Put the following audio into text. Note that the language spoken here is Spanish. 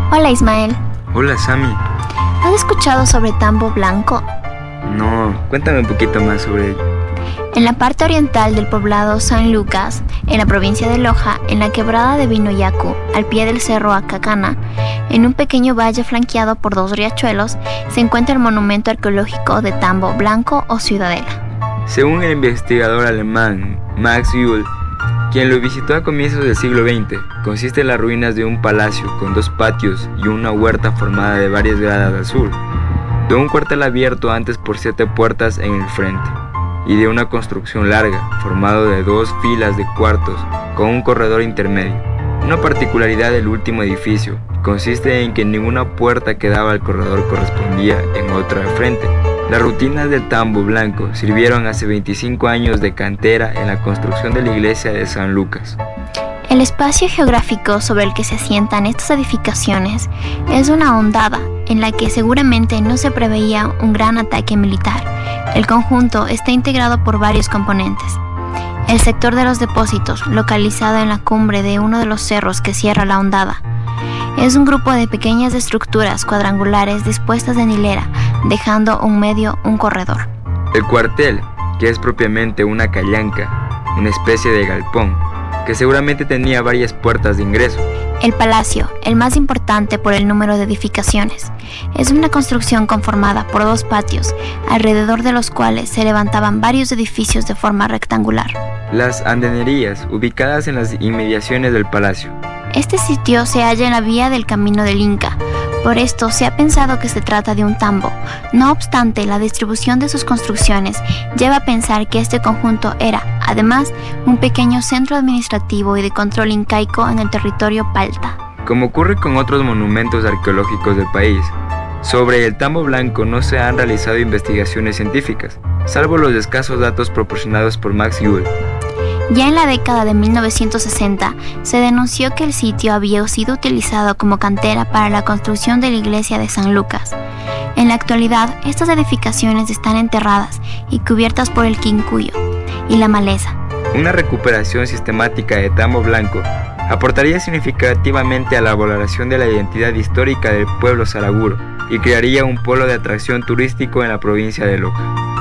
Hola Ismael, Hola Sami. ¿has escuchado sobre Tambo Blanco? No, cuéntame un poquito más sobre ello. En la parte oriental del poblado San Lucas, en la provincia de Loja, en la quebrada de Vinoyacu, al pie del cerro Acacana, en un pequeño valle flanqueado por dos riachuelos, se encuentra el monumento arqueológico de Tambo Blanco o Ciudadela. Según el investigador alemán Max Uhl, quien lo visitó a comienzos del siglo XX, consiste en las ruinas de un palacio con dos patios y una huerta formada de varias gradas al sur, de un cuartel abierto antes por 7 puertas en el frente, y de una construcción larga, formado de 2 filas de cuartos con un corredor intermedio. Una particularidad del último edificio consiste en que ninguna puerta que daba al corredor correspondía en otra al frente. Las rutinas del Tambo Blanco sirvieron hace 25 años de cantera en la construcción de la iglesia de San Lucas. El espacio geográfico sobre el que se asientan estas edificaciones es una hondada en la que seguramente no se preveía un gran ataque militar. El conjunto está integrado por varios componentes. El sector de los depósitos, localizado en la cumbre de uno de los cerros que cierra la hondada, es un grupo de pequeñas estructuras cuadrangulares dispuestas en hilera, dejando un corredor. El cuartel, que es propiamente una callanca, una especie de galpón, que seguramente tenía varias puertas de ingreso. El palacio, el más importante por el número de edificaciones, es una construcción conformada por 2 patios, alrededor de los cuales se levantaban varios edificios de forma rectangular. Las andenerías, ubicadas en las inmediaciones del palacio. Este sitio se halla en la vía del Camino del Inca, por esto se ha pensado que se trata de un tambo. No obstante, la distribución de sus construcciones lleva a pensar que este conjunto era, además, un pequeño centro administrativo y de control incaico en el territorio Palta. Como ocurre con otros monumentos arqueológicos del país, sobre el Tambo Blanco no se han realizado investigaciones científicas, salvo los escasos datos proporcionados por Max Uhl. Ya en la década de 1960 se denunció que el sitio había sido utilizado como cantera para la construcción de la iglesia de San Lucas. En la actualidad, estas edificaciones están enterradas y cubiertas por el quincuyo y la maleza. Una recuperación sistemática de Tambo Blanco aportaría significativamente a la valoración de la identidad histórica del pueblo saraguro y crearía un polo de atracción turístico en la provincia de Loja.